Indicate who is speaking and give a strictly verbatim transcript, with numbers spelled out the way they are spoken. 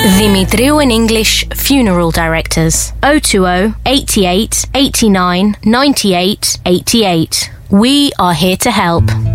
Speaker 1: Dimitriu and English Funeral Directors. oh two oh, eighty-eight, eighty-nine, ninety-eight, eighty-eight. We are here to help.